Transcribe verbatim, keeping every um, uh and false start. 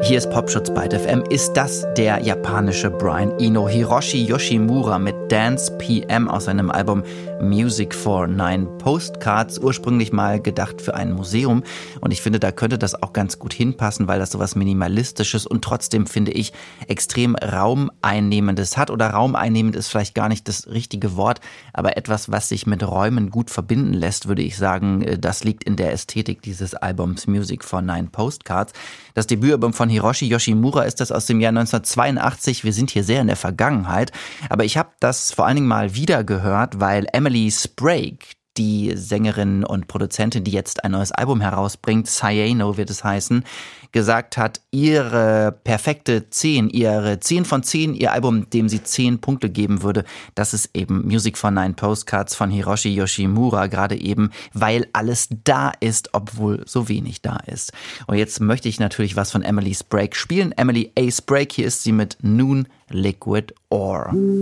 Hier ist Popschutz bei F M. Ist das der japanische Brian Eno? Hiroshi Yoshimura mit Dance P M aus seinem Album Music for Nine Postcards, ursprünglich mal gedacht für ein Museum. Und ich finde, da könnte das auch ganz gut hinpassen, weil das sowas Minimalistisches und trotzdem, finde ich, extrem Raumeinnehmendes hat. Oder raumeinnehmend ist vielleicht gar nicht das richtige Wort, aber etwas, was sich mit Räumen gut verbinden lässt, würde ich sagen, das liegt in der Ästhetik dieses Albums Music for Nine Postcards. Das Debütalbum von Hiroshi Yoshimura ist das aus dem Jahr neunzehnhundertzweiundachtzig. Wir sind hier sehr in der Vergangenheit. Aber ich habe das vor allen Dingen mal wieder gehört, weil Emily Sprague, die Sängerin und Produzentin, die jetzt ein neues Album herausbringt, Cyano wird es heißen, gesagt hat, ihre perfekte zehn, ihre zehn von zehn, ihr Album, dem sie zehn Punkte geben würde, das ist eben Music for Nine Postcards von Hiroshi Yoshimura, gerade eben, weil alles da ist, obwohl so wenig da ist. Und jetzt möchte ich natürlich was von Emily Sprague spielen. Emily A. Sprague, hier ist sie mit Noon Liquid Ore.